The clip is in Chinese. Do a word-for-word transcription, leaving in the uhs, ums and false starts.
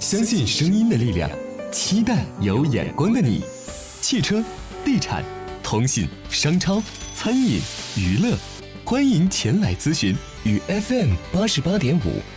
相信声音的力量，期待有眼光的你。汽车、地产、通信、商超、餐饮、娱乐，欢迎前来咨询。与 F M 八十八点五